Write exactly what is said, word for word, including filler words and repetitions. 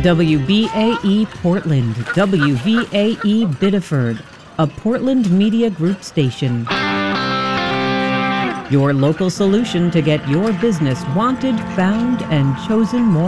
W B A E Portland, W V A E Biddeford, a Portland Media Group station. Your local solution to get your business wanted, found, and chosen more